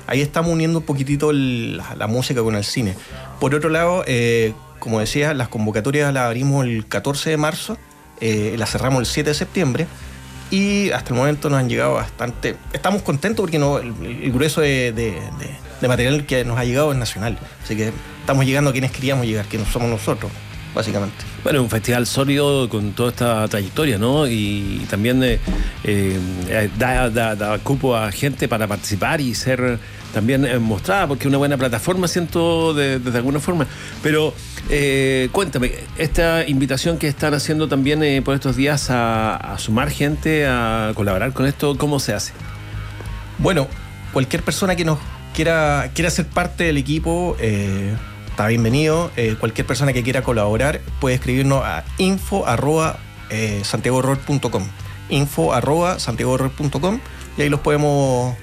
ahí estamos uniendo un poquitito la música con el cine. Por otro lado, como decía, las convocatorias las abrimos el 14 de marzo, las cerramos el 7 de septiembre, y hasta el momento nos han llegado bastante. Estamos contentos porque el grueso de material que nos ha llegado es nacional, así que estamos llegando a quienes queríamos llegar, que no somos nosotros, básicamente. Bueno, un festival sólido con toda esta trayectoria, ¿no? Y también da cupo a gente para participar y ser también mostrada, porque es una buena plataforma, siento, de alguna forma. Pero cuéntame, esta invitación que están haciendo también por estos días a sumar gente, a colaborar con esto, ¿cómo se hace? Bueno, cualquier persona que nos quiera ser parte del equipo está bienvenido. Cualquier persona que quiera colaborar puede escribirnos a info@santiagohorror.com, info@santiagohorror.com, y ahí los podemos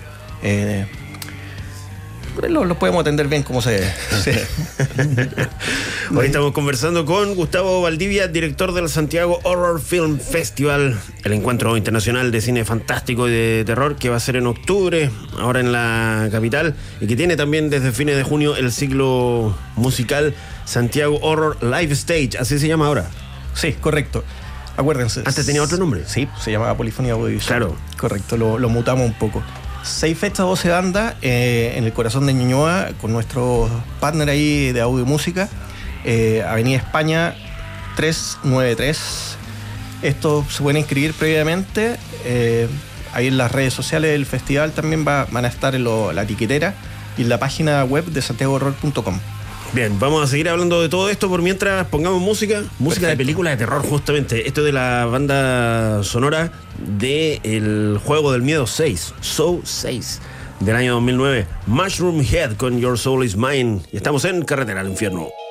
atender bien como se debe. Sí. Hoy estamos conversando con Gustavo Valdivia, director del Santiago Horror Film Festival, el encuentro internacional de cine fantástico y de terror que va a ser en octubre, ahora en la capital, y que tiene también desde fines de junio el ciclo musical Santiago Horror Live Stage, así se llama ahora. Sí, correcto. Acuérdense. ¿Antes tenía otro nombre? Sí, se llamaba Polifonía Audiovisual. Claro. Correcto, lo mutamos un poco. 6 fechas, 12 bandas en el corazón de Ñuñoa, con nuestro partner ahí de audio y música, Avenida España 393. Esto se pueden inscribir previamente. Ahí en las redes sociales del festival también van a estar en la etiquetera y en la página web de santiagohorror.com. Bien, vamos a seguir hablando de todo esto por mientras pongamos música de película de terror, justamente. Esto de la banda sonora de El Juego del Miedo 6, Saw 6, del año 2009. Mushroom Head con Your Soul Is Mine. Y estamos en Carretera al Infierno.